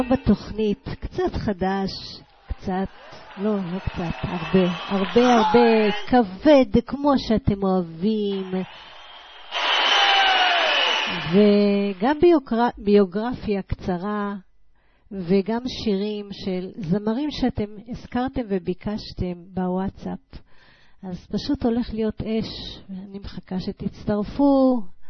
בתוכנית קצת חדש, קצת, לא קצת, הרבה כבד, כמו שאתם אוהבים, וגם ביוגרפיה קצרה, וגם שירים של זמרים שאתם הזכרתם וביקשתם בוואטסאפ. אז פשוט הולך להיות אש, ואני מחכה שתצטרפו.